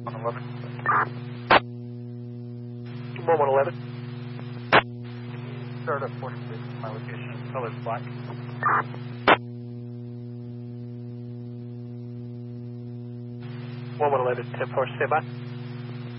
111. 1111. Start up 46, my location, color's black. 1111, 10-4, stand by.